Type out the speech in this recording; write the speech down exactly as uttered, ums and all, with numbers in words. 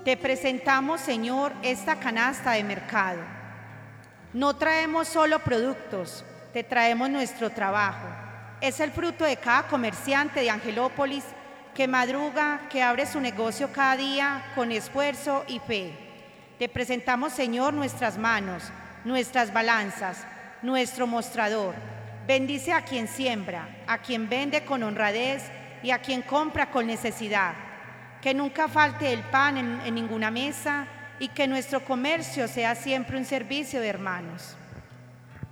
Te presentamos, Señor, esta canasta de mercado. No traemos solo productos, te traemos nuestro trabajo. Es el fruto de cada comerciante de Angelópolis que madruga, que abre su negocio cada día con esfuerzo y fe. Te presentamos, Señor, nuestras manos, nuestras balanzas, nuestro mostrador. Bendice a quien siembra, a quien vende con honradez y a quien compra con necesidad. Que nunca falte el pan en, en ninguna mesa y que nuestro comercio sea siempre un servicio de hermanos.